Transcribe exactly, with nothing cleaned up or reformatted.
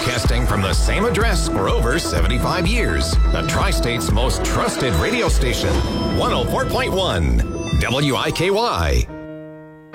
Broadcasting from the same address for over seventy-five years. The Tri-State's most trusted radio station. one oh four point one W I K Y.